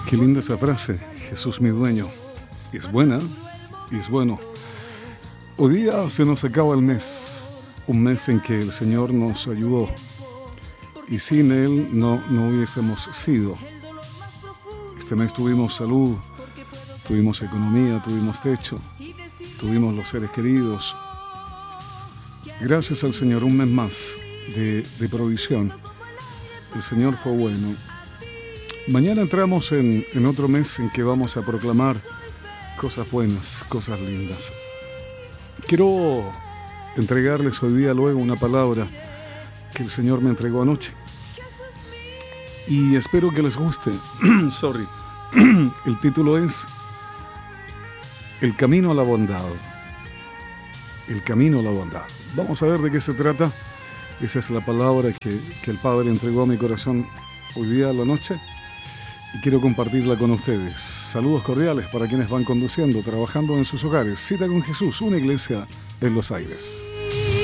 Qué linda esa frase, Jesús mi dueño. Es buena y es bueno. Hoy día se nos acaba el mes, un mes en que el Señor nos ayudó y sin Él no hubiésemos sido. Este mes tuvimos salud, tuvimos economía, tuvimos techo, tuvimos los seres queridos. Gracias al Señor, un mes más de provisión. El Señor fue bueno. Mañana entramos en otro mes en que vamos a proclamar cosas buenas, cosas lindas. Quiero entregarles hoy día luego una palabra que el Señor me entregó anoche. Y espero que les guste. Sorry. El título es El camino a la bondad. El camino a la bondad. Vamos a ver de qué se trata. Esa es la palabra que el Padre entregó a mi corazón hoy día a la noche. Y quiero compartirla con ustedes. Saludos cordiales para quienes van conduciendo, trabajando en sus hogares. Cita con Jesús, una iglesia en los aires.